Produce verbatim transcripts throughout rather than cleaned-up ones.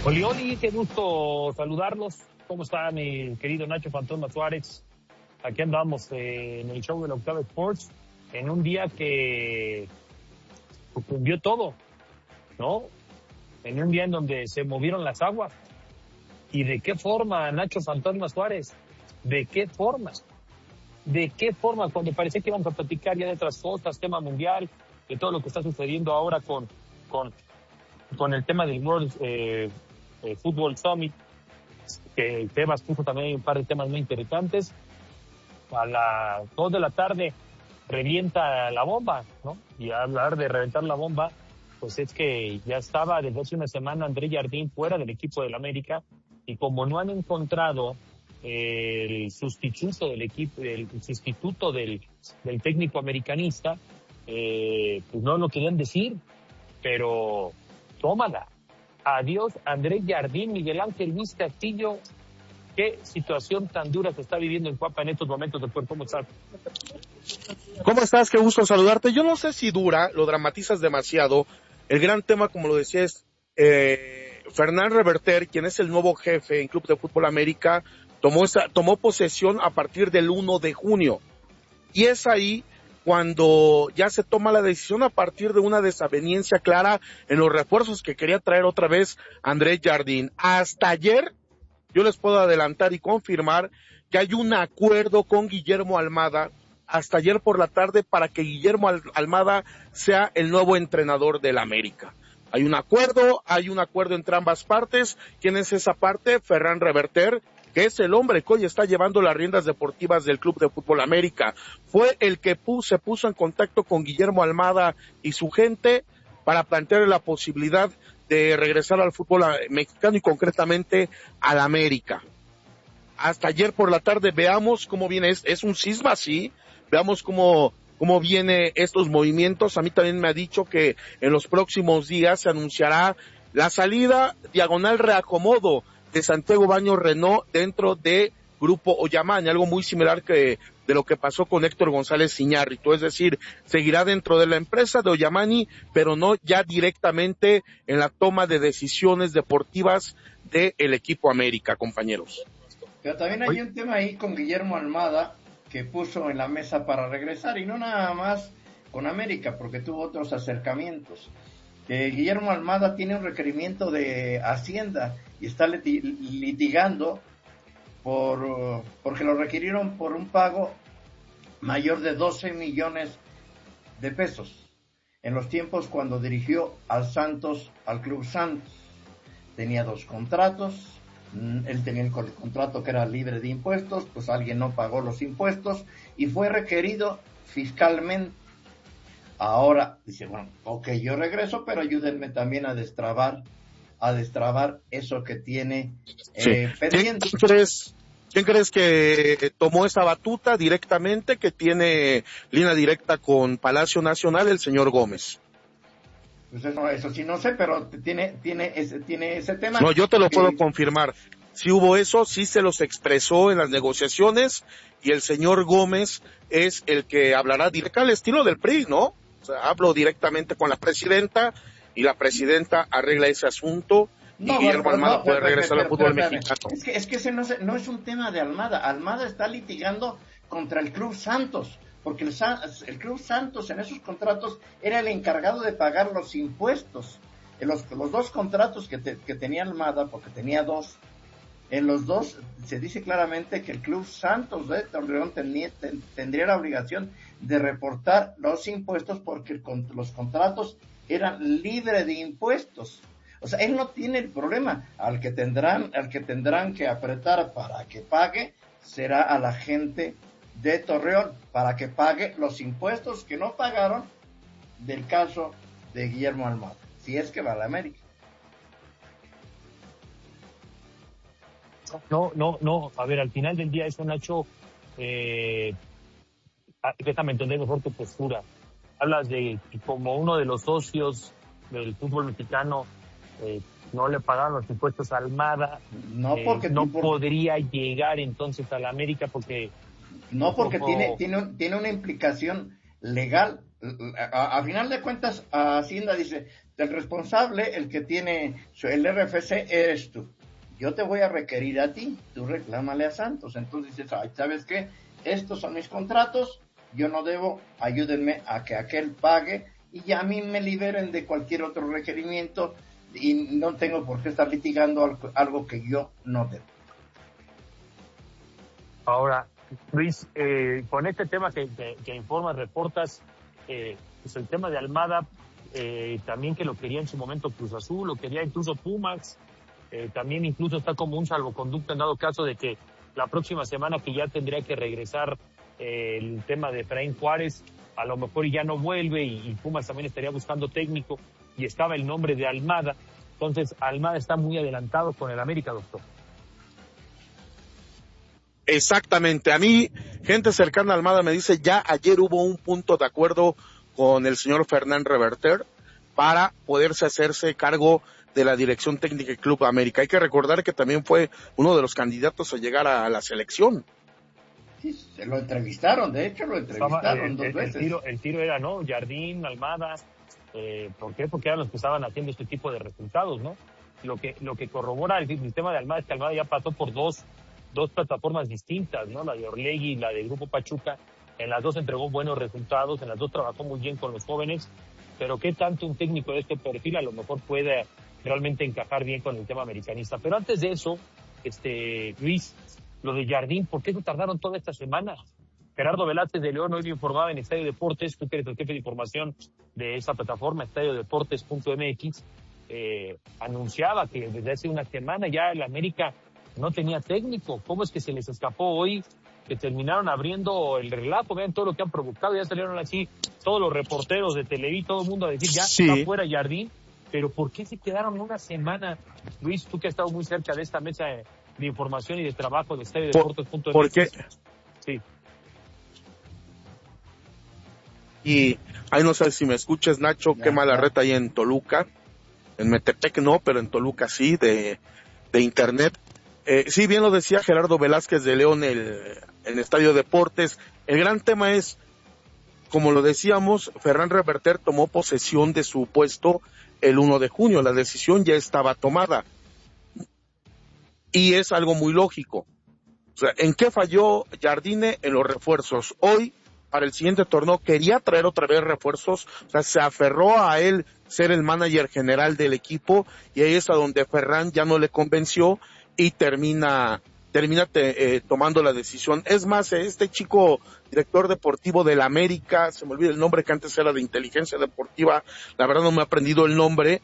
Oli, Oli, qué gusto saludarlos. ¿Cómo está mi querido Nacho Fantasma Suárez? Aquí andamos eh, en el show de la Octava Sports, en un día que cambió todo, ¿no? En un día en donde se movieron las aguas. ¿Y de qué forma, Nacho Fantasma Suárez? ¿De qué forma? ¿De qué forma? Cuando parecía que íbamos a platicar ya de otras cosas, tema mundial, de todo lo que está sucediendo ahora con, con, con el tema del World eh, eh, Football Summit, que Tebas puso también un par de temas muy interesantes. A las dos de la tarde revienta la bomba, ¿no? Y al hablar de reventar la bomba, pues es que ya estaba desde hace una semana André Jardín fuera del equipo del América, y como no han encontrado el sustituto del equipo, el sustituto del, del técnico americanista, eh, pues no lo querían decir, pero tómala. Adiós André Jardín. Miguel Ángel Luis Castillo, qué situación tan dura se está viviendo en Cuapa en estos momentos. Después, ¿cómo estás? ¿Cómo estás? Qué gusto saludarte. Yo no sé si dura, lo dramatizas demasiado. El gran tema, como lo decía, es eh, Fernán Reverter, quien es el nuevo jefe en Club de Fútbol América, tomó, esa, tomó posesión a partir del uno de junio. Y es ahí cuando ya se toma la decisión a partir de una desaveniencia clara en los refuerzos que quería traer otra vez André Jardín. Hasta ayer, yo les puedo adelantar y confirmar que hay un acuerdo con Guillermo Almada hasta ayer por la tarde para que Guillermo Almada sea el nuevo entrenador del América. Hay un acuerdo, hay un acuerdo entre ambas partes. ¿Quién es esa parte? Fernán Reverter, que es el hombre que hoy está llevando las riendas deportivas del Club de Fútbol América. Fue el que puso, se puso en contacto con Guillermo Almada y su gente para plantear la posibilidad de regresar al fútbol mexicano y concretamente al América. Hasta ayer por la tarde, veamos cómo viene, es, es un cisma, sí, veamos cómo, cómo viene estos movimientos. A mí también me ha dicho que en los próximos días se anunciará la salida diagonal reacomodo de Santiago Baños Renault dentro de Grupo Ollamani, algo muy similar que de lo que pasó con Héctor González Iñárritu, es decir, seguirá dentro de la empresa de Ollamani, pero no ya directamente en la toma de decisiones deportivas del equipo América, compañeros. Pero también hay un tema ahí con Guillermo Almada que puso en la mesa para regresar, y no nada más con América, porque tuvo otros acercamientos. Eh, Guillermo Almada tiene un requerimiento de Hacienda y está litigando por porque lo requirieron por un pago mayor de doce millones de pesos en los tiempos cuando dirigió al Santos, al Club Santos. Tenía dos contratos, él tenía el contrato que era libre de impuestos, pues alguien no pagó los impuestos y fue requerido fiscalmente. Ahora dice, bueno, ok, yo regreso, pero ayúdenme también a destrabar, a destrabar eso que tiene eh, sí. pendiente. ¿Quién crees, ¿Quién crees que tomó esa batuta directamente, que tiene línea directa con Palacio Nacional? El señor Gómez. Pues eso, eso sí no sé, pero tiene, tiene ese, tiene ese tema. No, yo te lo puedo confirmar. Si hubo eso, sí se los expresó en las negociaciones, y el señor Gómez es el que hablará directamente al estilo del P R I, ¿no? O sea, hablo directamente con la presidenta y la presidenta arregla ese asunto y no, Guillermo bueno, Almada no, puede pero, regresar pero, al fútbol pero, mexicano. Es que, es que ese no, es, no es un tema de Almada. Almada está litigando contra el Club Santos, porque el, el Club Santos en esos contratos era el encargado de pagar los impuestos. En los, los dos contratos que, te, que tenía Almada, porque tenía dos, en los dos se dice claramente que el Club Santos de Torreón tenía, ten, tendría la obligación de reportar los impuestos porque el, los contratos eran libres de impuestos. O sea, él no tiene el problema. Al que tendrán, al que tendrán que apretar para que pague será a la gente de Torreón, para que pague los impuestos que no pagaron del caso de Guillermo Almada, si es que va a la América. No, no, no, a ver, al final del día eso, Nacho, eh, déjame entender mejor tu postura. Hablas de que como uno de los socios del fútbol mexicano eh, no le pagaron los impuestos a Almada, no, porque eh, no por... podría llegar entonces a la América porque... No, porque como... tiene, tiene, tiene una implicación legal. A, a final de cuentas, Hacienda dice, el responsable, el que tiene el R F C eres tú. Yo te voy a requerir a ti, tú reclámale a Santos. Entonces dices, ay, ¿sabes qué? Estos son mis contratos, yo no debo, ayúdenme a que aquel pague y ya a mí me liberen de cualquier otro requerimiento y no tengo por qué estar litigando algo, algo que yo no debo. Ahora, Luis, eh, con este tema que, que, que informas, reportas, eh, pues el tema de Almada, eh, también que lo quería en su momento Cruz Azul, lo quería incluso Pumas, eh, también incluso está como un salvoconducto en dado caso de que la próxima semana que ya tendría que regresar eh, el tema de Efraín Juárez, a lo mejor ya no vuelve y, y Pumas también estaría buscando técnico y estaba el nombre de Almada. Entonces, Almada está muy adelantado con el América, doctor. Exactamente. A mí, gente cercana a Almada me dice, ya ayer hubo un punto de acuerdo con el señor Fernán Reverter para poderse hacerse cargo de la dirección técnica del Club América. Hay que recordar que también fue uno de los candidatos a llegar a la selección. Sí, se lo entrevistaron, de hecho lo entrevistaron Estaba, dos el, veces. El tiro, el tiro era, ¿no? Jardín, Almada. Eh, ¿Por qué? Porque eran los que estaban haciendo este tipo de resultados, ¿no? Lo que, lo que corrobora el sistema de Almada es que Almada ya pasó por dos, dos plataformas distintas, ¿no? La de Orlegui y la de Grupo Pachuca. En las dos entregó buenos resultados, en las dos trabajó muy bien con los jóvenes, pero ¿qué tanto un técnico de este perfil a lo mejor puede realmente encajar bien con el tema americanista? Pero antes de eso, este, Luis, lo de Jardín, ¿por qué no tardaron toda esta semana? Gerardo Velázquez de León hoy lo informaba en Estadio Deportes, tú que eres el jefe de información de esa plataforma, estadio deportes punto m x, eh, anunciaba que desde hace una semana ya el América no tenía técnico. ¿Cómo es que se les escapó hoy? Que terminaron abriendo el relato, vean todo lo que han provocado, ya salieron así todos los reporteros de Televí, todo el mundo a decir ya sí. Está fuera Jardín, pero ¿por qué se quedaron una semana? Luis, tú que has estado muy cerca de esta mesa de, de información y de trabajo de estadio deportes punto m x. ¿Por qué? Sí. Y ahí no sé si me escuchas, Nacho, Ya, qué mala ya. reta hay en Toluca. En Metepec no, pero en Toluca sí, de, de internet. Eh, sí, bien lo decía Gerardo Velázquez de León, el, el Estadio Deportes. El gran tema es, como lo decíamos, Ferran Reverter tomó posesión de su puesto el uno de junio. La decisión ya estaba tomada. Y es algo muy lógico. O sea, ¿en qué falló Jardine? En los refuerzos. Hoy, para el siguiente torneo, quería traer otra vez refuerzos, o sea, se aferró a él ser el manager general del equipo, y ahí es a donde Ferran ya no le convenció, y termina, termina te, eh, tomando la decisión. Es más, este chico, director deportivo del América, se me olvida el nombre que antes era de Inteligencia Deportiva, la verdad no me he aprendido el nombre,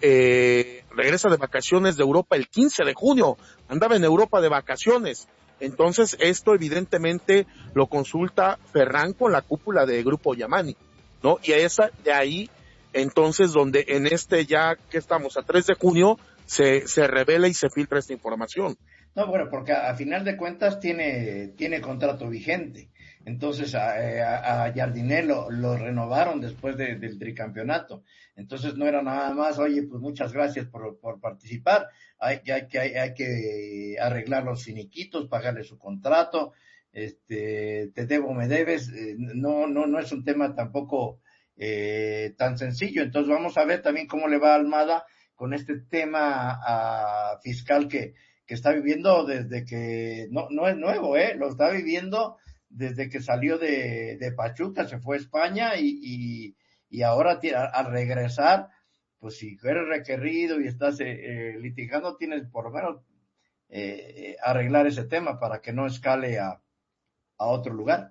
eh, regresa de vacaciones de Europa el quince de junio, andaba en Europa de vacaciones. Entonces, esto evidentemente lo consulta Ferran con la cúpula de Grupo Yamani, ¿no? Y esa, de ahí, entonces, donde en este ya, que estamos a tres de junio, se, se revela y se filtra esta información. No, bueno, porque a, a final de cuentas tiene, tiene contrato vigente. Entonces, a, a, a Jardiné lo, lo renovaron después de, del tricampeonato. Entonces, no era nada más, oye, pues muchas gracias por, por participar. Hay que, hay que, hay, hay que arreglar los finiquitos, pagarle su contrato. Este, te debo, me debes. Eh, no, no, no es un tema tampoco eh, tan sencillo. Entonces, vamos a ver también cómo le va a Almada con este tema a, fiscal que, que está viviendo desde que, no, no es nuevo, eh, lo está viviendo desde que salió de, de Pachuca, se fue a España y, y, y ahora al regresar, pues si eres requerido y estás eh, eh, litigando, tienes por lo menos eh, arreglar ese tema para que no escale a, a otro lugar.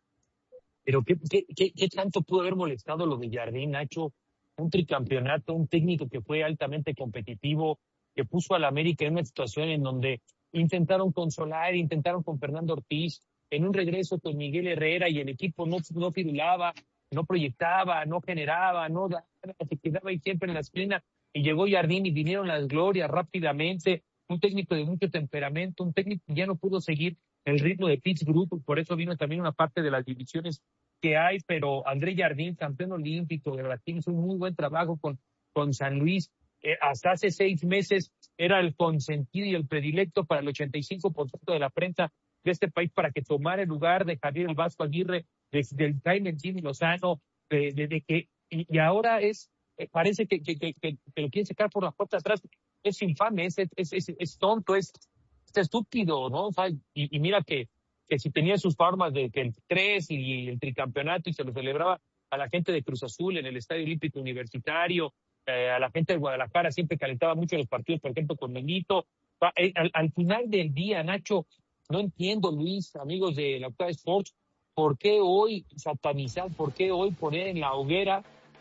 Pero ¿qué, qué, qué, qué tanto pudo haber molestado lo de Jardín, Nacho? Un tricampeonato, un técnico que fue altamente competitivo, que puso al América en una situación en donde intentaron consolar, intentaron con Fernando Ortiz, en un regreso con Miguel Herrera y el equipo no, no firulaba, no proyectaba, no generaba, no daba, se quedaba ahí siempre en la esquina, y llegó Jardín y vinieron las glorias rápidamente, un técnico de mucho temperamento, un técnico que ya no pudo seguir el ritmo de Pittsburgh, por eso vino también una parte de las divisiones que hay, pero André Jardín, campeón olímpico de Brasil, hizo un muy buen trabajo con, con San Luis. Eh, hasta hace seis meses era el consentido y el predilecto para el ochenta y cinco por ciento de la prensa de este país para que tomara el lugar de Javier el Vasco Aguirre, de, del Jaime Jimmy Lozano, de, de, de que, y, y ahora es eh, parece que, que, que, que, que lo quieren sacar por la puerta de atrás. Es infame, es, es, es, es tonto, es, es estúpido, ¿no? O sea, y, y mira que, que si tenía sus formas de que el tres y el tricampeonato y se lo celebraba a la gente de Cruz Azul en el Estadio Olímpico Universitario, eh, a la gente de Guadalajara siempre calentaba mucho los partidos, por ejemplo, con Benito. Al, al final del día, Nacho, no entiendo, Luis, amigos de la Octava Sports, ¿por qué hoy satanizar, por qué hoy poner en la hoguera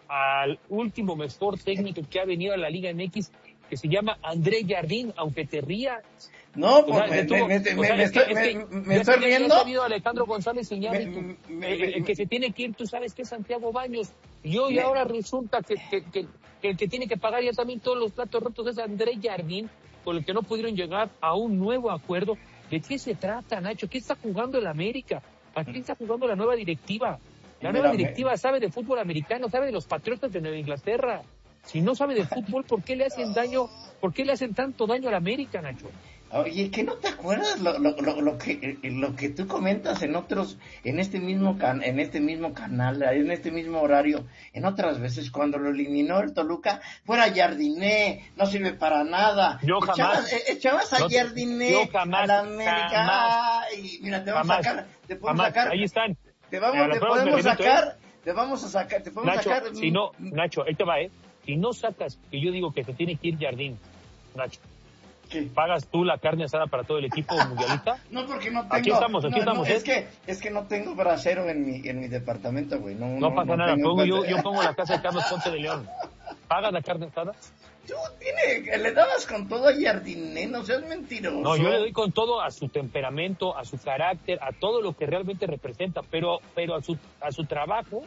al último mejor técnico que ha venido a la Liga M X, que se llama André Jardín, aunque te rías? No, pues me, me, me, me, me estoy, me, me estoy riendo. Ya ha sabido Alejandro González Iñárritu, el que se tiene que ir, tú sabes que es Santiago Baños, y hoy me, ahora resulta que, que, que, que el que tiene que pagar ya también todos los platos rotos es André Jardín, con el que no pudieron llegar a un nuevo acuerdo. ¿De qué se trata, Nacho? ¿Qué está jugando el América? ¿A qué está jugando la nueva directiva? La nueva directiva sabe de fútbol americano, sabe de los Patriotas de Nueva Inglaterra. Si no sabe de fútbol, ¿por qué le hacen daño? ¿Por qué le hacen tanto daño al América, Nacho? Oye, ¿que no te acuerdas lo, lo, lo, lo que lo que tú comentas en otros, en este mismo can, en este mismo canal, en este mismo horario, en otras veces cuando lo eliminó el Toluca, fuera Jardiné, no sirve para nada. Yo jamás. Echabas, echabas a no, Jardiné a la América, jamás, y mira, te vamos jamás, a sacar, te podemos jamás, sacar. ahí están. Te vamos, te podemos sacar, ¿eh? te vamos a sacar, te podemos Nacho, sacar. Si no, Nacho, ahí te va, eh. Si no sacas, que yo digo que se tiene que ir Jardín, Nacho. ¿Qué? ¿Pagas tú la carne asada para todo el equipo mundialista? No, porque no tengo. Aquí estamos, aquí no, estamos. No, ¿eh? Es que es que no tengo brasero en mi en mi departamento, güey. No, no, no pasa no nada. Pongo, yo, yo pongo la casa de Carlos Ponce de León. ¿Pagas la carne asada? Tú tienes, le dabas con todo a Jardiné, no seas mentiroso. No, yo le doy con todo a su temperamento, a su carácter, a todo lo que realmente representa, pero pero a su a su trabajo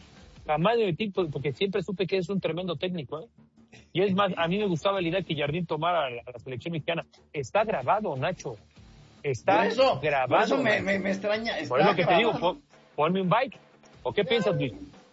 jamás de tipo, porque siempre supe que es un tremendo técnico, ¿eh? Y es más, a mí me gustaba la idea que Jardín tomara a la, a la selección mexicana. Está grabado, Nacho. Está por eso, grabado. Por eso me, me, me extraña. Está por eso que grabado. te digo, pon, ponme un bike. ¿O qué piensas, Luis?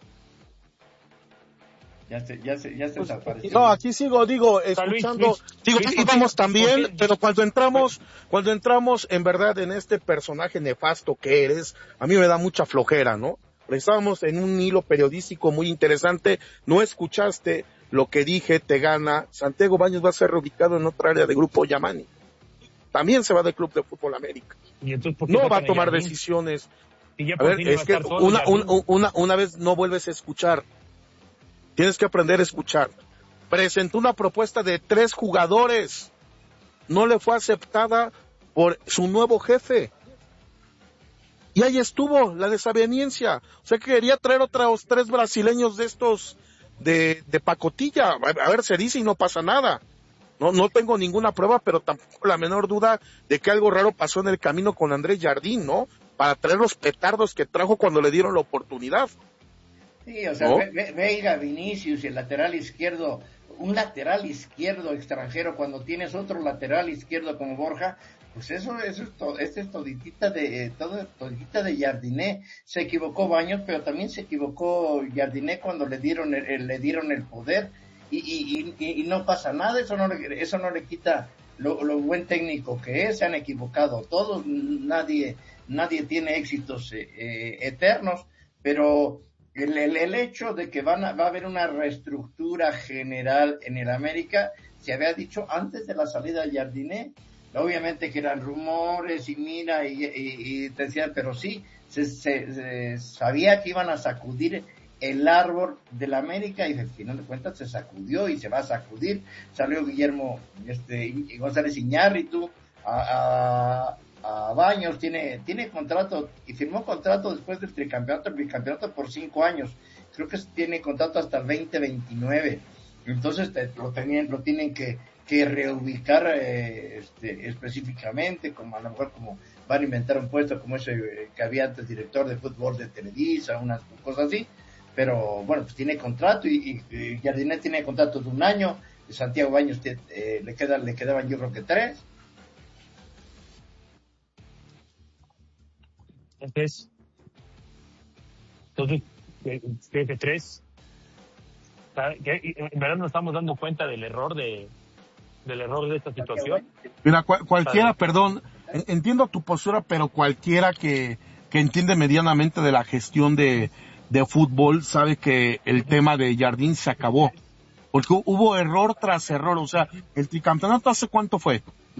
Ya se, ya se, ya se pues, desapareció. No, aquí sigo, digo, escuchando, Luis, Luis, digo, Luis, íbamos también, pero cuando entramos, cuando entramos, en verdad, en este personaje nefasto que eres, a mí me da mucha flojera, ¿no? Estábamos en un hilo periodístico muy interesante, no escuchaste lo que dije, te gana, Santiago Baños va a ser reubicado en otra área de Grupo Yamani. También se va del Club de Fútbol América. ¿Y entonces, ¿por qué no va a tomar decisiones. Y ya a ver, es que solo, una, una, una, una vez no vuelves a escuchar. Tienes que aprender a escuchar. Presentó una propuesta de tres jugadores. No le fue aceptada por su nuevo jefe. Y ahí estuvo la desaveniencia. O sea, que quería traer otros tres brasileños de estos de, de pacotilla. A ver, se dice y no pasa nada. No, no tengo ninguna prueba, pero tampoco la menor duda de que algo raro pasó en el camino con Andrés Jardín, ¿no? Para traer los petardos que trajo cuando le dieron la oportunidad. Sí, o sea, ¿no? ve, Veiga, Vinicius y el lateral izquierdo, un lateral izquierdo extranjero cuando tienes otro lateral izquierdo como Borja, pues eso, eso es todo, este es toditita de, todo, toditita de Jardiné. Se equivocó Baños, pero también se equivocó Jardiné cuando le dieron el, el le dieron el poder y, y, y, y no pasa nada, eso no le, eso no le quita lo, lo buen técnico que es, se han equivocado todos, nadie, nadie tiene éxitos eh, eh, eternos, pero el, el, el hecho de que van a, va a haber una reestructura general en el América, se había dicho antes de la salida de Jardiné. Obviamente que eran rumores y mira y, y, y te decían, pero sí, se, se, se sabía que iban a sacudir el árbol de la América y al final de cuentas se sacudió y se va a sacudir. Salió Guillermo este, González Iñárritu a, a, a Baños, tiene, tiene contrato y firmó contrato después del tricampeonato, el bicampeonato por cinco años. Creo que tiene contrato hasta el veinte veintinueve. Entonces te, lo, tenían, lo tienen que que reubicar eh, este, específicamente, como a lo mejor como van a inventar un puesto como ese eh, que había antes director de fútbol de Televisa, unas cosas así, pero bueno, pues tiene contrato y, y, y Jardiné tiene contrato de un año, Santiago Baños te, eh, le quedan, le quedaban yo creo que tres. Entonces, entonces, ¿qué, qué tres? En verdad nos estamos dando cuenta del error de del error de esta situación. Mira, cual, cualquiera, perdón, entiendo tu postura, pero cualquiera que, que entiende medianamente de la gestión de, de fútbol sabe que el tema de Jardín se acabó. porque hubo error tras error, o sea, el tricampeonato ¿hace cuánto fue?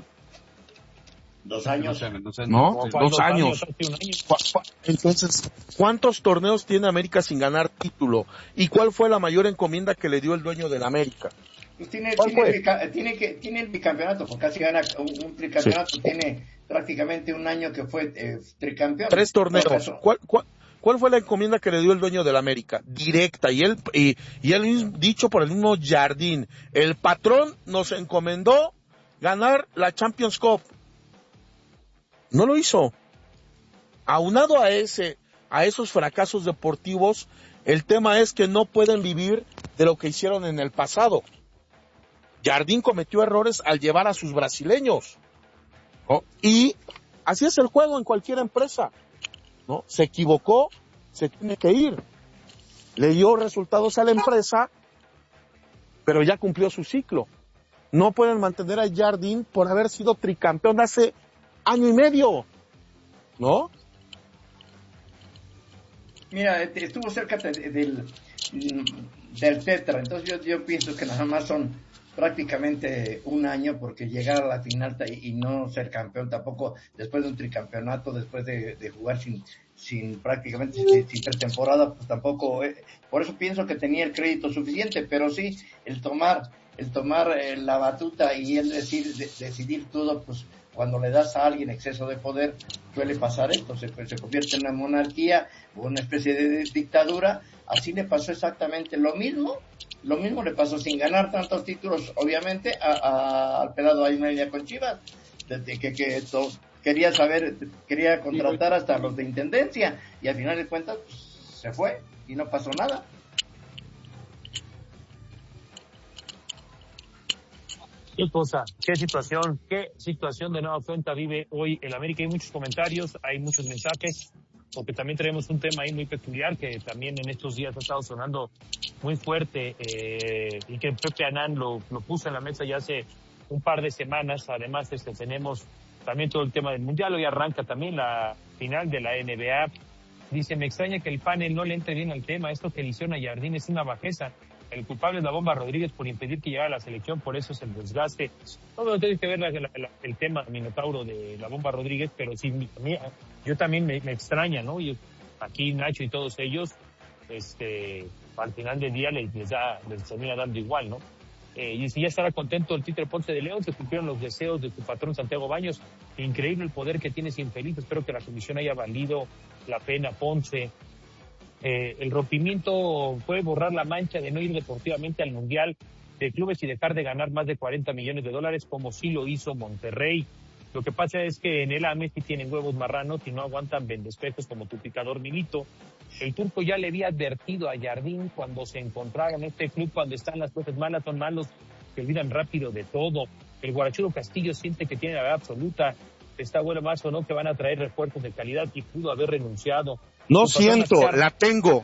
Dos años. ¿No? Dos años. Entonces, ¿cuántos torneos tiene América sin ganar título? ¿Y cuál fue la mayor encomienda que le dio el dueño de la América? Pues tiene, tiene, el, tiene, que, tiene el bicampeonato, porque casi gana un, un tricampeonato, sí. Tiene prácticamente un año que fue eh, tricampeón. Tres torneos. ¿Cuál, cuál, ¿Cuál fue la encomienda que le dio el dueño de la América? Directa, y él, y, y él mismo, dicho por el mismo Jardín, el patrón nos encomendó ganar la Champions Cup. No lo hizo. Aunado a ese, a esos fracasos deportivos, el tema es que no pueden vivir de lo que hicieron en el pasado. Jardín cometió errores al llevar a sus brasileños, ¿no? Y así es el juego en cualquier empresa, ¿no? Se equivocó, se tiene que ir. Le dio resultados a la empresa, pero ya cumplió su ciclo. No pueden mantener a Jardín por haber sido tricampeón hace año y medio, ¿no? Mira, estuvo cerca de, de, del, del Tetra, entonces yo, yo pienso que nada más son prácticamente un año, porque llegar a la final y, y no ser campeón tampoco, después de un tricampeonato, después de, de jugar sin, sin prácticamente sin, sin pretemporada, pues tampoco, eh, por eso pienso que tenía el crédito suficiente, pero sí, el tomar, el tomar eh, la batuta y el decir, de, decidir todo, pues cuando le das a alguien exceso de poder, suele pasar esto, se, se convierte en una monarquía o una especie de dictadura. Así le pasó exactamente lo mismo, lo mismo le pasó sin ganar tantos títulos, obviamente, a, a, al pelado Aymalia con Chivas, desde que, que to, quería saber, quería contratar hasta los de intendencia, y al final de cuentas, pues, se fue y no pasó nada. Qué cosa, qué situación, qué situación de nueva cuenta vive hoy el América. Hay muchos comentarios, hay muchos mensajes, porque también tenemos un tema ahí muy peculiar que también en estos días ha estado sonando muy fuerte, eh, y que Pepe Anán lo, lo puso en la mesa ya hace un par de semanas. Además, este, tenemos también todo el tema del Mundial. Hoy arranca también la final de la N B A. Dice, me extraña que el panel no le entre bien al tema. Esto que le hicieron a Jardín es una bajeza. El culpable es la Bomba Rodríguez por impedir que llegara a la selección, por eso es el desgaste. No, no tiene que ver la, la, la, el tema Minotauro de la Bomba Rodríguez, pero sí, mí, yo también me, me extraña, ¿no? Y aquí Nacho y todos ellos, este, al final del día les, les, da, les termina dando igual, ¿no? Eh, y si ya estará contento el Títere Ponce de León, se cumplieron los deseos de tu patrón Santiago Baños. Increíble el poder que tienes, infeliz. Espero que la comisión haya valido la pena, Ponce. Eh, el rompimiento fue borrar la mancha de no ir deportivamente al Mundial de Clubes y dejar de ganar más de cuarenta millones de dólares, como sí lo hizo Monterrey. Lo que pasa es que en el A M E sí tienen huevos marranos y no aguantan vendespejos como tu picador Milito. El turco ya le había advertido a Jardín cuando se encontraba en este club, cuando están las cosas malas, son malos, que olvidan rápido de todo. El Guarachudo Castillo siente que tiene la verdad absoluta. Está bueno más o no que van a traer refuerzos de calidad y pudo haber renunciado. No siento, Azcárraga, la tengo.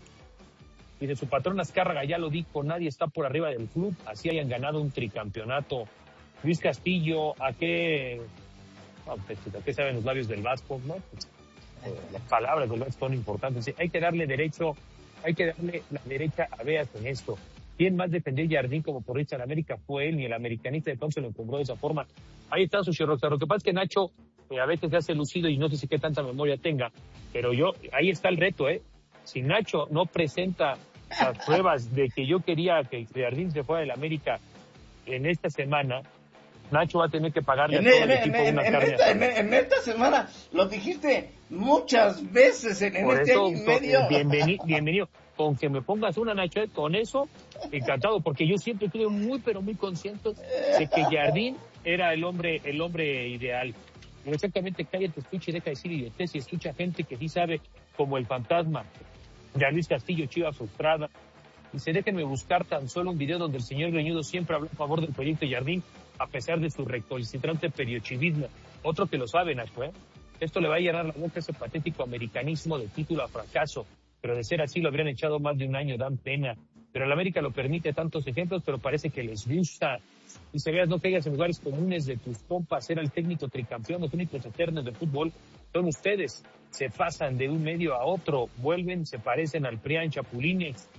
Y de su patrón Azcárraga ya lo dijo, nadie está por arriba del club, así hayan ganado un tricampeonato. Luis Castillo, ¿a qué, no, pues, ¿a qué saben los labios del Vasco? ¿No? Pues, eh, las palabras del Vasco son importantes. Sí, hay que darle derecho, hay que darle la derecha a Beas en esto. ¿Quién más defendió Jardín como por Richard América? Fue él, ni el americanista de Ponce lo encumbró de esa forma. Ahí está su Roxa. Lo que pasa es que Nacho eh, a veces se hace lucido y no sé si qué tanta memoria tenga, pero yo, ahí está el reto, ¿eh? Si Nacho no presenta las pruebas de que yo quería que Jardín se fuera del América en esta semana, Nacho va a tener que pagarle en, a todo en, el equipo en, una en, carne. Esta, en, en esta semana lo dijiste muchas veces en, en este eso, año y medio. Bienvenido, bienvenido. Con que me pongas una, Nacho, con eso, encantado, porque yo siempre estuve muy, pero muy consciente de que Jardín era el hombre, el hombre ideal. Exactamente, cállate, escucha y deja de decir idiotes y escucha gente que sí sabe, como el fantasma de Luis Castillo, Chivas frustrada. Dice, déjenme buscar tan solo un video donde el señor Greñudo siempre habló a favor del proyecto Jardín, a pesar de su recalcitrante periochivismo. Otro que lo sabe, Nacho, ¿eh? Esto le va a llenar la boca a ese patético americanismo de título a fracaso. Pero de ser así lo habrían echado más de un año, dan pena. Pero el América lo permite, tantos ejemplos, pero parece que les gusta. Y se veas, no caigas en lugares comunes de tus compas, era el técnico tricampeón, los únicos eternos de fútbol son ustedes. Se pasan de un medio a otro, vuelven, se parecen al Prián, Chapulines.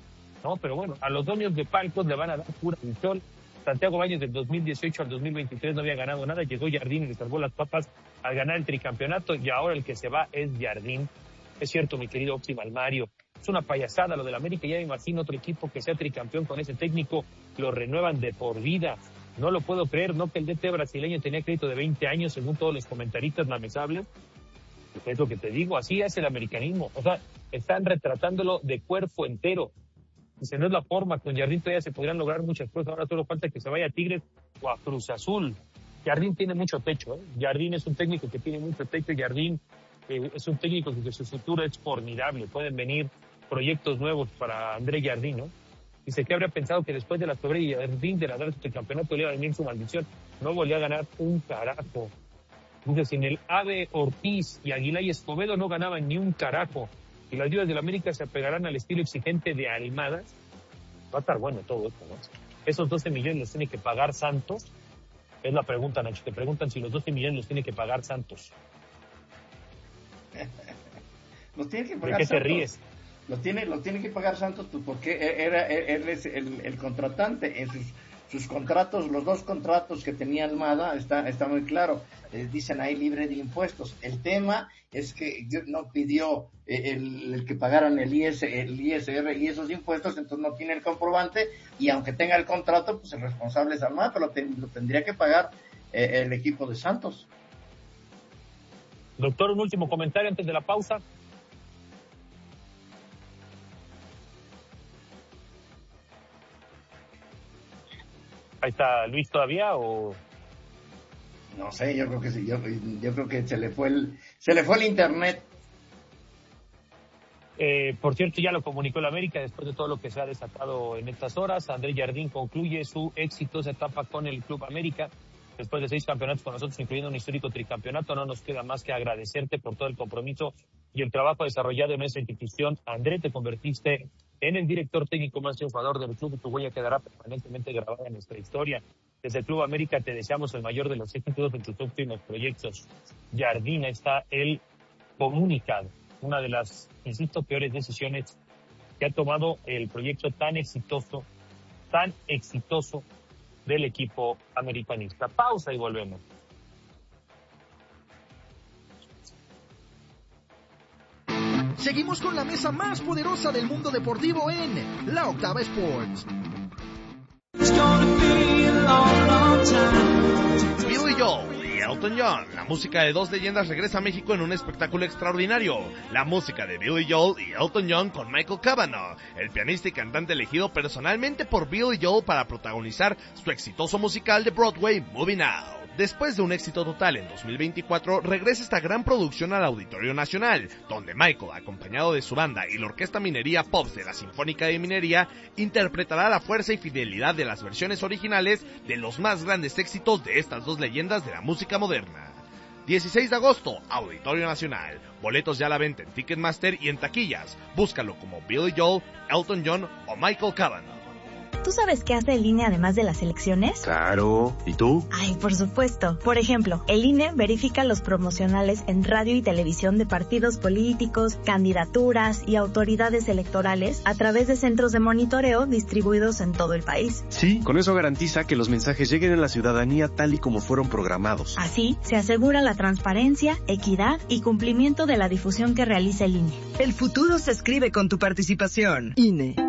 ¿no? Pero bueno, a los dueños de palcos le van a dar pura sol. Santiago Baños del dos mil dieciocho al dos mil veintitrés no había ganado nada, llegó Jardín y le salvó las papas al ganar el tricampeonato, y ahora el que se va es Jardín. Es cierto, mi querido Optimal Mario, es una payasada lo del América. Ya me imagino otro equipo que sea tricampeón con ese técnico, lo renuevan de por vida. No lo puedo creer, no que el D T brasileño tenía crédito de veinte años, según todos los comentaristas lamesables. Es lo que te digo, así es el americanismo. O sea, están retratándolo de cuerpo entero. Dice, no es la forma, con Jardín todavía se podrían lograr muchas cosas, ahora solo falta que se vaya a Tigres o a Cruz Azul. Jardín tiene mucho techo, ¿eh? Jardín es un técnico que tiene mucho techo, Jardín eh, es un técnico que su futuro es formidable, pueden venir proyectos nuevos para André Jardín, ¿no? Dice que habría pensado que después de la sobre Jardín de la del campeonato le iba a venir su maldición, no volvió a ganar un carajo. Dice, sin el Ave Ortiz y Aguilar y Escobedo no ganaban ni un carajo. Y las Divas del América se apegarán al estilo exigente de Almada. Va a estar bueno todo esto, ¿no? Esos doce millones los tiene que pagar Santos. Es la pregunta, Nacho. Te preguntan si los doce millones los tiene que pagar Santos. Los tiene que pagar ¿De qué Santos. te ríes? Los tiene, los tiene que pagar Santos porque era, él es el, el contratante. En sus, sus contratos, los dos contratos que tenía Almada, está, está muy claro. Eh, dicen ahí libre de impuestos. El tema es que no pidió eh, el, el que pagaran el, I S, el I S R y esos impuestos, entonces no tiene el comprobante, y aunque tenga el contrato, pues el responsable es Almada, pero lo, ten, lo tendría que pagar eh, el equipo de Santos. Doctor, un último comentario antes de la pausa. Ahí está Luis todavía, o no sé, yo creo que sí, yo, yo creo que se le fue el se le fue el internet. Eh, por cierto, ya lo comunicó el América después de todo lo que se ha desatado en estas horas. André Jardín concluye su exitosa etapa con el Club América. Después de seis campeonatos con nosotros, incluyendo un histórico tricampeonato, no nos queda más que agradecerte por todo el compromiso y el trabajo desarrollado en esa institución. André, te convertiste en el director técnico más triunfador del club, y tu huella quedará permanentemente grabada en nuestra historia. Desde el Club América te deseamos el mayor de los éxitos en tus últimos proyectos. Jardín, está el comunicado. Una de las, insisto, peores decisiones que ha tomado el proyecto tan exitoso, tan exitoso del equipo americanista. Pausa y volvemos. Seguimos con la mesa más poderosa del mundo deportivo en La Octava Sports. Billy Joel y Elton John, la música de dos leyendas, regresa a México en un espectáculo extraordinario. La música de Billy Joel y Elton John con Michael Cavanaugh, el pianista y cantante elegido personalmente por Billy Joel para protagonizar su exitoso musical de Broadway, Moving Out. Después de un éxito total en dos mil veinticuatro, regresa esta gran producción al Auditorio Nacional, donde Michael, acompañado de su banda y la Orquesta Minería Pops de la Sinfónica de Minería, interpretará la fuerza y fidelidad de las versiones originales de los más grandes éxitos de estas dos leyendas de la música moderna. dieciséis de agosto, Auditorio Nacional. Boletos ya a la venta en Ticketmaster y en taquillas. Búscalo como Billy Joel, Elton John o Michael Cavanaugh. ¿Tú sabes qué hace el I N E además de las elecciones? Claro. ¿Y tú? Ay, por supuesto. Por ejemplo, el I N E verifica los promocionales en radio y televisión de partidos políticos, candidaturas y autoridades electorales a través de centros de monitoreo distribuidos en todo el país. Sí, con eso garantiza que los mensajes lleguen a la ciudadanía tal y como fueron programados. Así, se asegura la transparencia, equidad y cumplimiento de la difusión que realiza el I N E. El futuro se escribe con tu participación. I N E.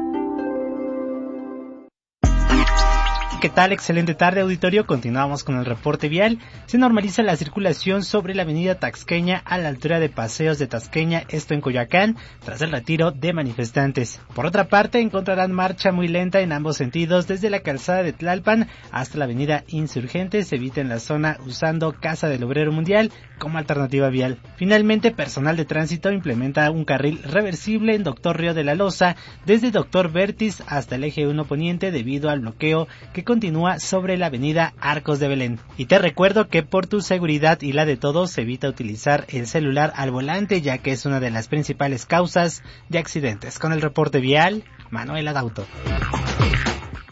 ¿Qué tal? Excelente tarde, auditorio. Continuamos con el reporte vial. Se normaliza la circulación sobre la avenida Taxqueña a la altura de Paseos de Taxqueña, esto en Coyoacán, tras el retiro de manifestantes. Por otra parte, encontrarán marcha muy lenta en ambos sentidos, desde la calzada de Tlalpan hasta la avenida Insurgentes. Se evita en la zona usando Casa del Obrero Mundial como alternativa vial. Finalmente, personal de tránsito implementa un carril reversible en Doctor Río de la Loza, desde Doctor Vértiz hasta el eje uno poniente, debido al bloqueo que continúa sobre la avenida Arcos de Belén. Y te recuerdo que por tu seguridad y la de todos, evita utilizar el celular al volante, ya que es una de las principales causas de accidentes. Con el reporte vial, Manuel Adauto.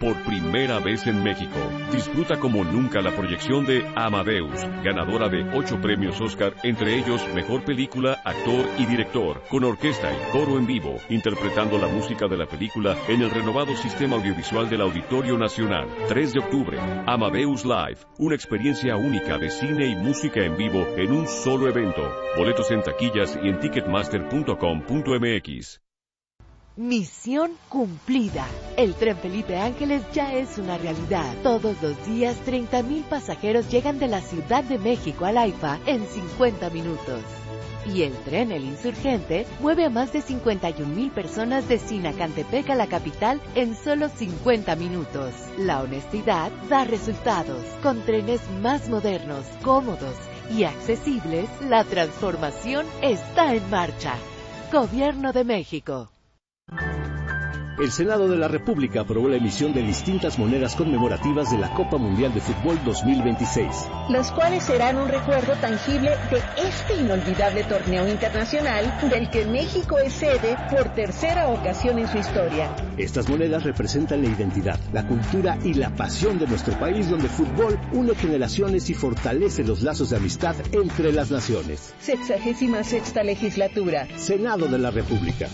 Por primera vez en México, disfruta como nunca la proyección de Amadeus, ganadora de ocho premios Oscar, entre ellos Mejor Película, Actor y Director, con orquesta y coro en vivo, interpretando la música de la película en el renovado sistema audiovisual del Auditorio Nacional. tres de octubre, Amadeus Live, una experiencia única de cine y música en vivo en un solo evento. Boletos en taquillas y en ticketmaster punto com punto m x. Misión cumplida. El tren Felipe Ángeles ya es una realidad. Todos los días, treinta mil pasajeros llegan de la Ciudad de México al AIFA en cincuenta minutos. Y el tren El Insurgente mueve a más de cincuenta y un mil personas de Sinacantepec a la capital en solo cincuenta minutos. La honestidad da resultados. Con trenes más modernos, cómodos y accesibles, la transformación está en marcha. Gobierno de México. El Senado de la República aprobó la emisión de distintas monedas conmemorativas de la Copa Mundial de Fútbol dos mil veintiséis. Las cuales serán un recuerdo tangible de este inolvidable torneo internacional del que México es sede por tercera ocasión en su historia. Estas monedas representan la identidad, la cultura y la pasión de nuestro país, donde el fútbol une generaciones y fortalece los lazos de amistad entre las naciones. Sexagésima sexta legislatura. Senado de la República.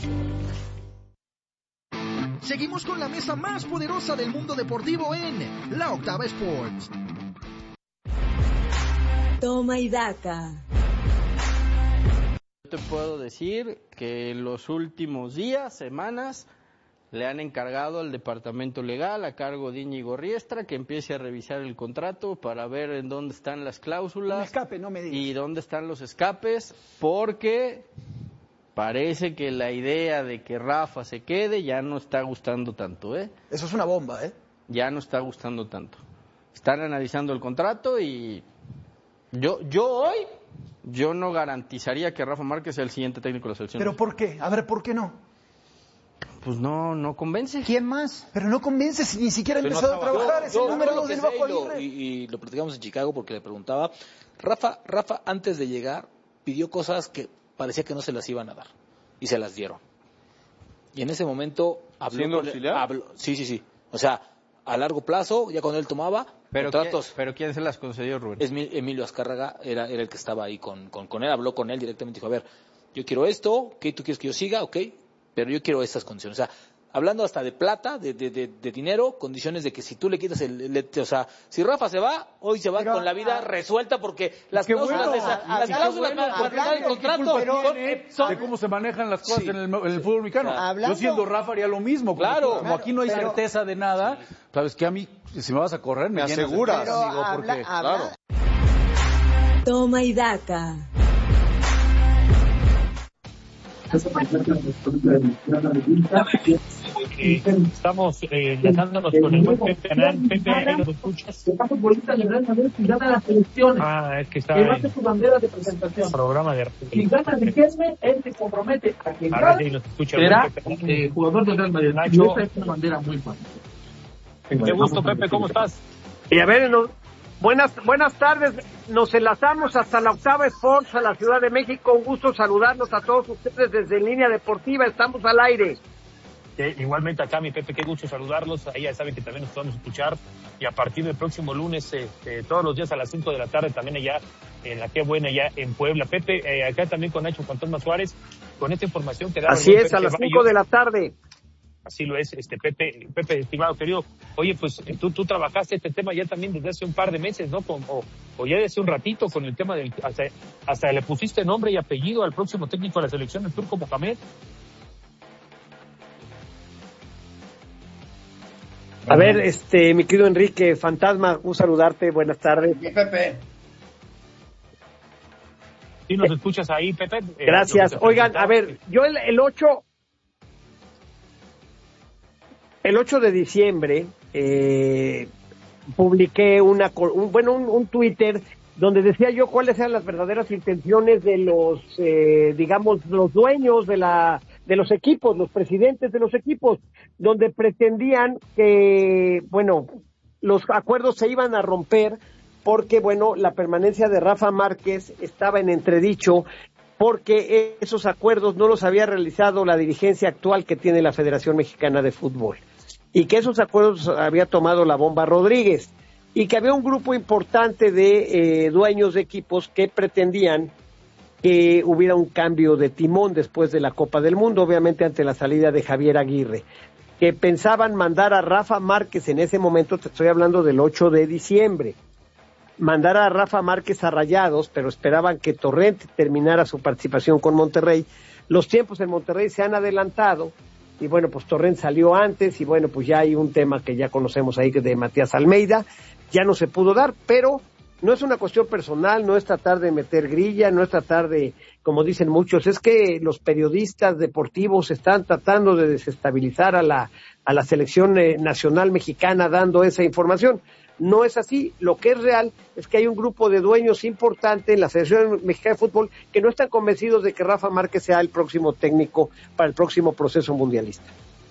Seguimos con la mesa más poderosa del mundo deportivo en La Octava Sports. Toma y daca. Te puedo decir que en los últimos días, semanas, le han encargado al departamento legal a cargo de Íñigo Riestra que empiece a revisar el contrato para ver en dónde están las cláusulas. Un escape, no me digas. Y dónde están los escapes, porque parece que la idea de que Rafa se quede ya no está gustando tanto, ¿eh? Eso es una bomba, ¿eh? Ya no está gustando tanto. Están analizando el contrato y yo, yo hoy, yo no garantizaría que Rafa Márquez sea el siguiente técnico de la selección. ¿Pero por qué? A ver, ¿por qué no? Pues no, no convence. ¿Quién más? Pero no convence si ni siquiera ha empezado no a trabajar. Es el número dos del Bajo Aguirre. Y, y lo platicamos en Chicago porque le preguntaba. Rafa, Rafa antes de llegar pidió cosas que parecía que no se las iban a dar y se las dieron. Y en ese momento habló, ¿Siendo auxiliar? habló sí, sí, sí. O sea, a largo plazo, ya cuando él tomaba pero contratos. ¿quién, pero quién se las concedió, Rubén? Emilio Azcárraga era, era el que estaba ahí con, con, con él, habló con él directamente, dijo, a ver, yo quiero esto, ok, tú quieres que yo siga, ok, pero yo quiero estas condiciones. O sea, hablando hasta de plata, de, de, de, de dinero, condiciones de que si tú le quitas el, el, el... O sea, si Rafa se va, hoy se va pero, con la vida ah, resuelta porque las cláusulas bueno, de esa, ah, las cláusulas bueno, para firmar el contrato son, son, de cómo se manejan las cosas sí. en, el, en el fútbol mexicano. Hablando, yo siendo Rafa haría lo mismo. Como, claro, como claro, aquí no hay pero, certeza de nada, sí. Sabes que a mí, si me vas a correr, me, me aseguras. Pero amigo, habla, porque, habla. Claro. Toma y daca. Eh, estamos eh, enlazándonos con el buen Pepe Anán. Pepe, ¿ahí nos escuchas? Ah, es que está en su bandera de presentación. Programa de si gana Riquelme, él se compromete a que será eh, jugador del Real Madrid. Nacho. Y esa es una bandera muy fuerte. Qué gusto, Pepe, ¿cómo estás? Y a ver, no, buenas buenas tardes, nos enlazamos hasta la Octava Sports, a la Ciudad de México. Un gusto saludarlos a todos ustedes desde Línea Deportiva, estamos al aire. Eh, igualmente acá, mi Pepe, qué gusto saludarlos. Ahí ya saben que también nos podemos escuchar. Y a partir del próximo lunes, eh, eh, todos los días a las cinco de la tarde, también allá en la Qué Buena, allá en Puebla. Pepe, eh, acá también con Nacho Fantasma Suárez, con esta información que da. Así es, a las cinco de la tarde. Así lo es, este Pepe, Pepe, estimado querido. Oye, pues tú, tú trabajaste este tema ya también desde hace un par de meses, ¿no? Con, o, o ya desde hace un ratito con el tema del, hasta, hasta le pusiste nombre y apellido al próximo técnico de la selección, el Turco Mohamed. A ver, este, mi querido Enrique Fantasma, un saludarte, buenas tardes. Y Pepe. ¿Sí nos escuchas ahí, Pepe? Eh, Gracias. Oigan, a ver, yo el, el ocho, el ocho de diciembre, eh, publiqué una, un, bueno, un, un Twitter donde decía yo cuáles eran las verdaderas intenciones de los, eh, digamos, los dueños de la, de los equipos, los presidentes de los equipos, donde pretendían que, bueno, los acuerdos se iban a romper porque, bueno, la permanencia de Rafa Márquez estaba en entredicho porque esos acuerdos no los había realizado la dirigencia actual que tiene la Federación Mexicana de Fútbol. y que esos acuerdos había tomado la Bomba Rodríguez, y que había un grupo importante de eh, dueños de equipos que pretendían que hubiera un cambio de timón después de la Copa del Mundo, obviamente ante la salida de Javier Aguirre, que pensaban mandar a Rafa Márquez en ese momento, te estoy hablando del ocho de diciembre, mandar a Rafa Márquez a Rayados, pero esperaban que Torrent terminara su participación con Monterrey. Los tiempos en Monterrey se han adelantado, y bueno, pues Torrent salió antes, y bueno, pues ya hay un tema que ya conocemos ahí de Matías Almeida, ya no se pudo dar, pero no es una cuestión personal, no es tratar de meter grilla, no es tratar de, como dicen muchos, es que los periodistas deportivos están tratando de desestabilizar a la, a la selección eh, nacional mexicana dando esa información. No es así, lo que es real es que hay un grupo de dueños importante en la Selección Mexicana de Fútbol que no están convencidos de que Rafa Márquez sea el próximo técnico para el próximo proceso mundialista.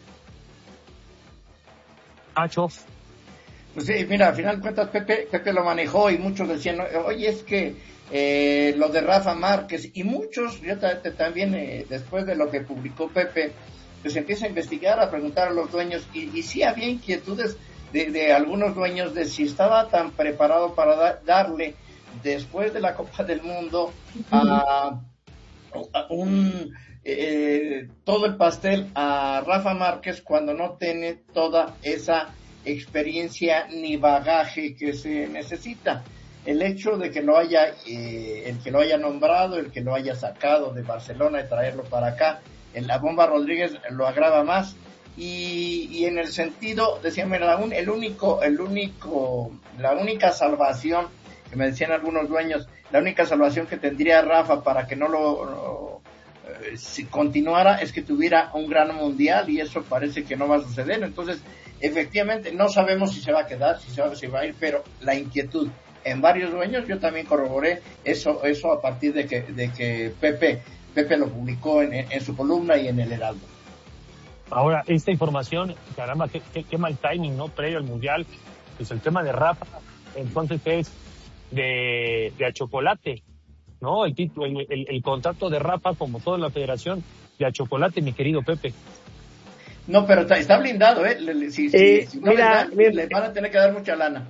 Nacho. Pues sí, mira, al final de cuentas Pepe, Pepe lo manejó y muchos decían, oye, es que eh, lo de Rafa Márquez, y muchos, yo t- también eh, después de lo que publicó Pepe, pues empieza a investigar, a preguntar a los dueños, y, y sí había inquietudes de, de algunos dueños de si estaba tan preparado para da- darle, después de la Copa del Mundo, a, a un... Eh, todo el pastel a Rafa Márquez cuando no tiene toda esa experiencia ni bagaje que se necesita. El hecho de que lo haya, eh, el que lo haya nombrado, el que lo haya sacado de Barcelona y traerlo para acá, en la Bomba Rodríguez lo agrava más, y, y en el sentido, decían, mira, el único, el único, la única salvación, que me decían algunos dueños, la única salvación que tendría Rafa para que no lo, lo eh, si continuara es que tuviera un gran mundial, y eso parece que no va a suceder. Entonces, efectivamente, no sabemos si se va a quedar, si se va, si va a ir, pero la inquietud en varios dueños, yo también corroboré eso, eso a partir de que, de que Pepe, Pepe lo publicó en, en, en su columna y en el Heraldo. Ahora, esta información, caramba, qué, qué, qué mal timing, ¿no? Previo al Mundial, pues el tema de Rafa, entonces es de, de a chocolate, ¿no? El título, el, el, el contrato de Rafa, como toda la federación, de a chocolate, mi querido Pepe. No, pero está, está blindado, ¿eh? Le, le, si, eh si, si no mira, le, dan, mira, le van a tener que dar mucha lana.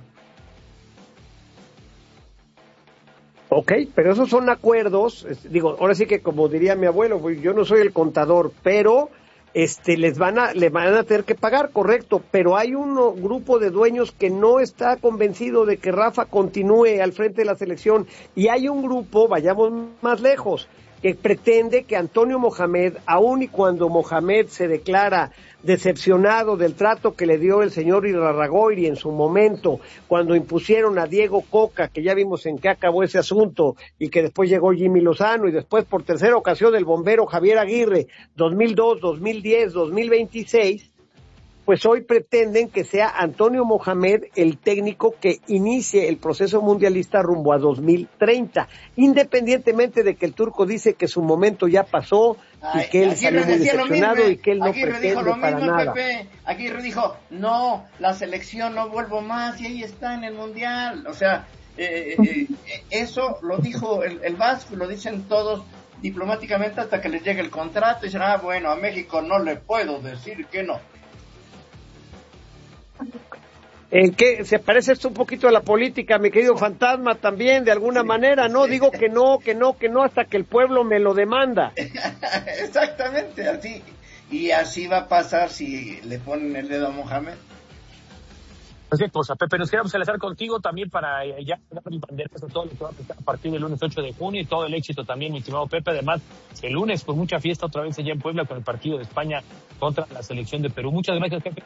Ok, pero esos son acuerdos, digo, ahora sí que como diría mi abuelo, yo no soy el contador, pero este les van a le van a tener que pagar, correcto, pero hay un grupo de dueños que no está convencido de que Rafa continúe al frente de la selección, y hay un grupo, vayamos más lejos, que pretende que Antonio Mohamed, aun y cuando Mohamed se declara decepcionado del trato que le dio el señor Irarrágorri en su momento, cuando impusieron a Diego Coca, que ya vimos en qué acabó ese asunto, y que después llegó Jimmy Lozano, y después por tercera ocasión el bombero Javier Aguirre, dos mil dos, dos mil diez, dos mil veintiséis, pues hoy pretenden que sea Antonio Mohamed el técnico que inicie el proceso mundialista rumbo a dos mil treinta, independientemente de que el turco dice que su momento ya pasó, y que él salió muy decepcionado y que él no pretende para nada. Pepe. Aguirre dijo, no, la selección no vuelvo más, y ahí está en el Mundial. O sea, eh, eh, eso lo dijo el, el Vasco, lo dicen todos diplomáticamente hasta que les llegue el contrato, y dicen, ah, bueno, a México no le puedo decir que no. ¿En qué se parece esto un poquito a la política, mi querido Fantasma, también, de alguna sí, manera? No, sí. Digo que no, que no, que no, hasta que el pueblo me lo demanda. Exactamente, así. Y así va a pasar si le ponen el dedo a Mohamed. Pues qué cosa, Pepe, nos queremos enlazar contigo también para ya el banderazo todo lo que va a pasar a partir del lunes ocho de junio, y todo el éxito también, mi estimado Pepe. Además, el lunes, pues mucha fiesta otra vez allá en Puebla con el partido de España contra la selección de Perú. Muchas gracias, Pepe.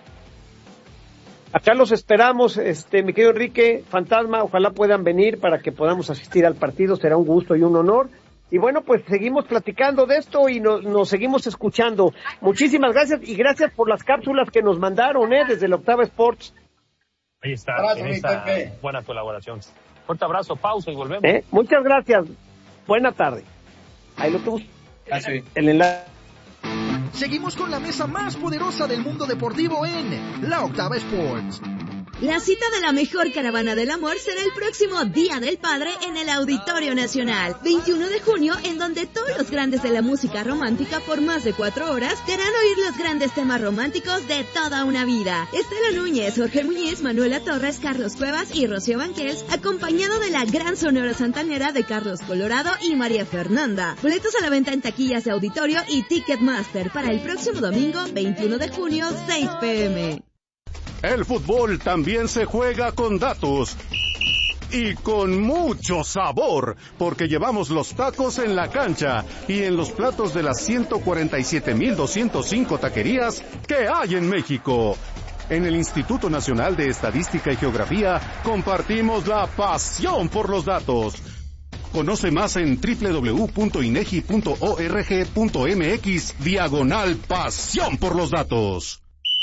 Acá los esperamos, este, mi querido Enrique, Fantasma, ojalá puedan venir para que podamos asistir al partido, será un gusto y un honor. Y bueno, pues seguimos platicando de esto y nos, nos seguimos escuchando. Muchísimas gracias, y gracias por las cápsulas que nos mandaron, eh, desde la Octava Sports. Ahí está, abrazo, en esta buena colaboración. Fuerte abrazo, pausa y volvemos. ¿Eh? Muchas gracias, buena tarde. Ahí lo tuvo. Ah, sí. El enlace. Seguimos con la mesa más poderosa del mundo deportivo en La Octava Sports. La cita de la mejor caravana del amor será el próximo Día del Padre en el Auditorio Nacional, veintiuno de junio, en donde todos los grandes de la música romántica por más de cuatro horas te harán oír los grandes temas románticos de toda una vida. Estela Núñez, Jorge Muñiz, Manuela Torres, Carlos Cuevas y Rocío Banquels, acompañado de la gran Sonora Santanera de Carlos Colorado y María Fernanda. Boletos a la venta en taquillas de Auditorio y Ticketmaster para el próximo domingo, veintiuno de junio, seis pe eme. El fútbol también se juega con datos y con mucho sabor, porque llevamos los tacos en la cancha y en los platos de las ciento cuarenta y siete mil doscientos cinco taquerías que hay en México. En el Instituto Nacional de Estadística y Geografía compartimos la pasión por los datos. Conoce más en doble u doble u doble u punto inegi punto org punto mx diagonal pasión por los datos.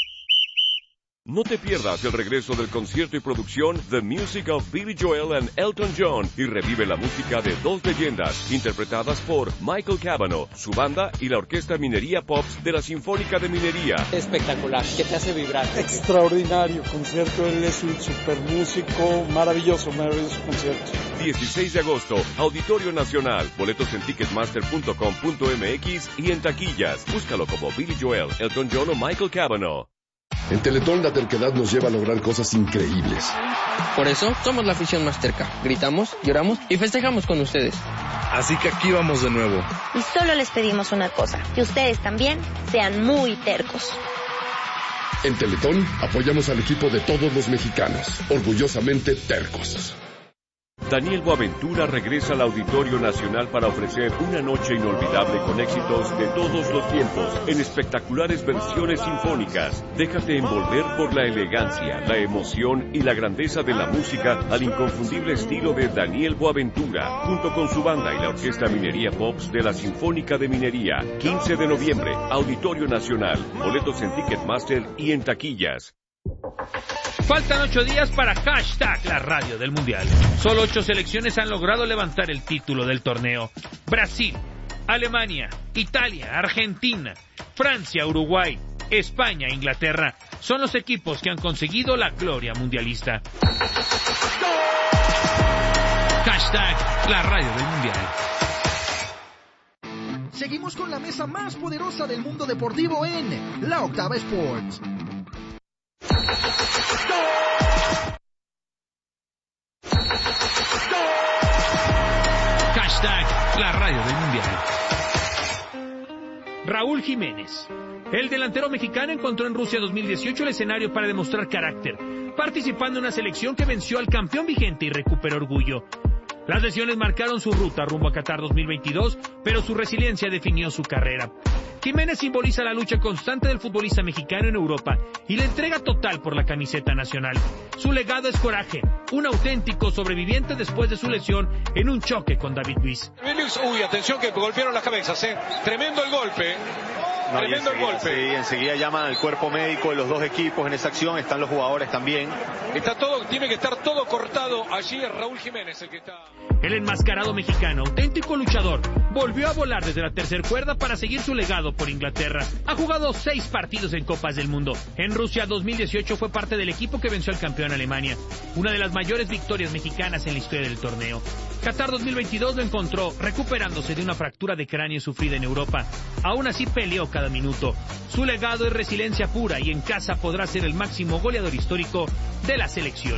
No te pierdas el regreso del concierto y producción The Music of Billy Joel and Elton John y revive la música de dos leyendas interpretadas por Michael Cavanaugh, su banda y la Orquesta Minería Pops de la Sinfónica de Minería. Espectacular, que te hace vibrar. Extraordinario concierto, él es un super músico, maravilloso, maravilloso concierto. dieciséis de agosto, Auditorio Nacional, boletos en ticketmaster punto com punto mx y en taquillas. Búscalo como Billy Joel, Elton John o Michael Cavanaugh. En Teletón la terquedad nos lleva a lograr cosas increíbles. Por eso somos la afición más terca. Gritamos, lloramos y festejamos con ustedes. Así que aquí vamos de nuevo. Y solo les pedimos una cosa, que ustedes también sean muy tercos. En Teletón apoyamos al equipo de todos los mexicanos, orgullosamente tercos. Daniel Boaventura regresa al Auditorio Nacional para ofrecer una noche inolvidable con éxitos de todos los tiempos, en espectaculares versiones sinfónicas. Déjate envolver por la elegancia, la emoción y la grandeza de la música al inconfundible estilo de Daniel Boaventura, junto con su banda y la Orquesta Minería Pops de la Sinfónica de Minería. quince de noviembre, Auditorio Nacional. Boletos en Ticketmaster y en taquillas. Faltan ocho días para hashtag la radio del Mundial. Solo ocho selecciones han logrado levantar el título del torneo. Brasil, Alemania, Italia, Argentina, Francia, Uruguay, España e Inglaterra son los equipos que han conseguido la gloria mundialista. Hashtag la radio del Mundial. Seguimos con la mesa más poderosa del mundo deportivo en La Octava Sports. Hashtag la radio del Mundial. Raúl Jiménez. El delantero mexicano encontró en Rusia dos mil dieciocho el escenario para demostrar carácter, participando en una selección que venció al campeón vigente y recuperó orgullo. Las lesiones marcaron su ruta rumbo a Qatar dos mil veintidós, pero su resiliencia definió su carrera. Jiménez simboliza la lucha constante del futbolista mexicano en Europa y la entrega total por la camiseta nacional. Su legado es coraje, un auténtico sobreviviente después de su lesión en un choque con David Luiz. Uy, atención que golpearon las cabezas, ¿eh? Tremendo el golpe. No, Tremendo el golpe. Sí, enseguida llaman al cuerpo médico de los dos equipos en esa acción, están los jugadores también. Está todo, tiene que estar todo cortado. Allí es Raúl Jiménez el que está. El enmascarado mexicano, auténtico luchador, volvió a volar desde la tercer cuerda para seguir su legado por Inglaterra. Ha jugado seis partidos en Copas del Mundo. En Rusia dos mil dieciocho fue parte del equipo que venció al campeón Alemania, una de las mayores victorias mexicanas en la historia del torneo. Qatar dos mil veintidós lo encontró recuperándose de una fractura de cráneo sufrida en Europa. Aún así peleó cada minuto. Su legado es resiliencia pura y en casa podrá ser el máximo goleador histórico de la selección.